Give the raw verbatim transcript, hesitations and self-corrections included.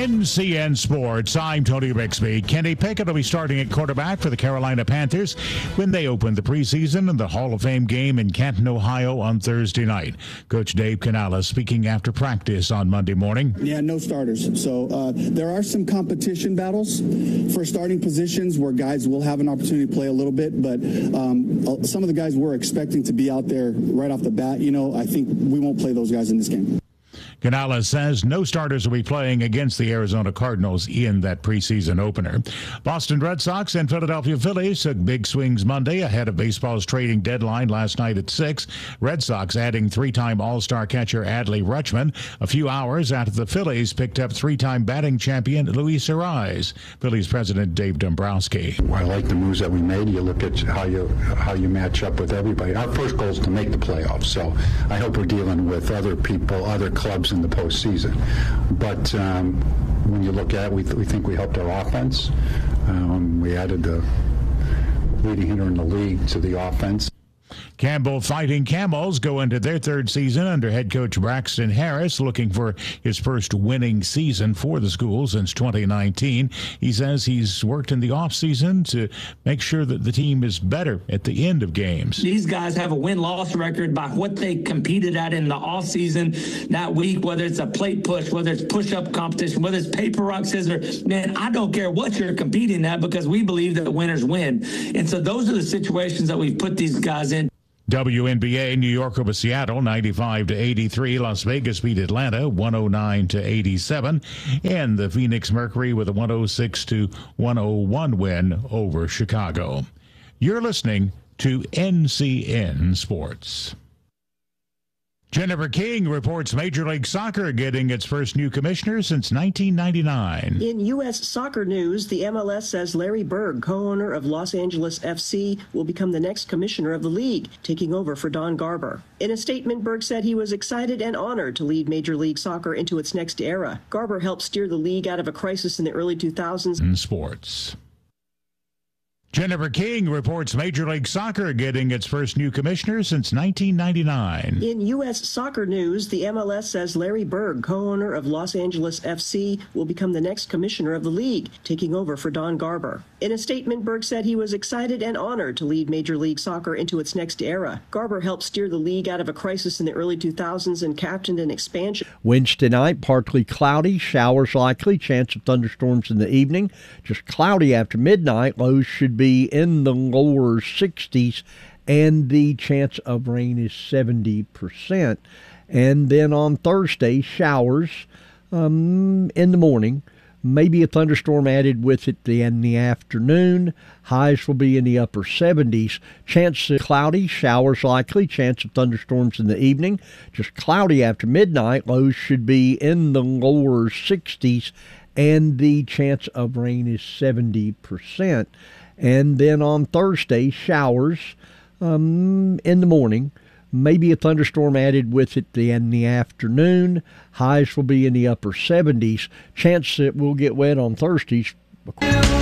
N C N Sports, I'm Tony Bixby. Kenny Pickett will be starting at quarterback for the Carolina Panthers when they open the preseason in the Hall of Fame game in Canton, Ohio on Thursday night. Coach Dave Canales speaking after practice on Monday morning. Yeah, no starters. So uh, there are some competition battles for starting positions where guys will have an opportunity to play a little bit, but um, some of the guys we're expecting to be out there right off the bat, you know, I think we won't play those guys in this game. Canales says no starters will be playing against the Arizona Cardinals in that preseason opener. Boston Red Sox and Philadelphia Phillies took big swings Monday ahead of baseball's trading deadline last night at six. Red Sox adding three-time All-Star catcher Adley Rutschman a few hours after the Phillies picked up three-time batting champion Luis Arraez. Phillies president Dave Dombrowski. I like the moves that we made. You look at how you how you match up with everybody. Our first goal is to make the playoffs, so I hope we're dealing with other people, other clubs in the postseason. But um, when you look at it, we, th- we think we helped our offense. Um, we added the leading hitter in the league to the offense. Campbell Fighting Camels go into their third season under head coach Braxton Harris, looking for his first winning season for the school since twenty nineteen. He says he's worked in the offseason to make sure that the team is better at the end of games. These guys have a win-loss record by what they competed at in the offseason that week, whether it's a plate push, whether it's push-up competition, whether it's paper, rock, scissors. Man, I don't care what you're competing at because we believe that winners win. And so those are the situations that we've put these guys in. W N B A, New York over Seattle, ninety-five to eighty-three. Las Vegas beat Atlanta, one oh nine to eighty-seven. And the Phoenix Mercury with a one oh six to one oh one win over Chicago. You're listening to N C N Sports. Jennifer King reports Major League Soccer getting its first new commissioner since nineteen ninety-nine. In U S soccer news, the M L S says Larry Berg, co-owner of Los Angeles F C, will become the next commissioner of the league, taking over for Don Garber. In a statement, Berg said he was excited and honored to lead Major League Soccer into its next era. Garber helped steer the league out of a crisis in the early two thousands. In sports. Jennifer King reports Major League Soccer getting its first new commissioner since nineteen ninety-nine. In U S soccer news, the M L S says Larry Berg, co-owner of Los Angeles F C, will become the next commissioner of the league, taking over for Don Garber. In a statement, Berg said he was excited and honored to lead Major League Soccer into its next era. Garber helped steer the league out of a crisis in the early two thousands and captained an expansion. Wednesday night, partly cloudy, showers likely, chance of thunderstorms in the evening. Just cloudy after midnight, lows should be in the lower sixties, and the chance of rain is seventy percent. And then on Thursday, showers um, in the morning, maybe a thunderstorm added with it in the afternoon. Highs will be in the upper seventies. Chance of cloudy, showers likely, chance of thunderstorms in the evening. Just cloudy after midnight, lows should be in the lower sixties, and the chance of rain is seventy percent. And then on Thursday, showers um, in the morning, maybe a thunderstorm added with it in the afternoon. Highs will be in the upper seventies. Chance that we'll get wet on Thursdays.